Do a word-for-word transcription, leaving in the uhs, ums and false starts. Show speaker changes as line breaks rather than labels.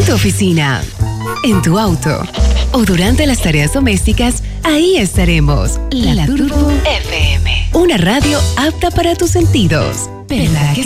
tu oficina, en tu auto o durante las tareas domésticas, ahí estaremos. La, La Turbo F M. Una radio apta para tus sentidos. ¿Verdad que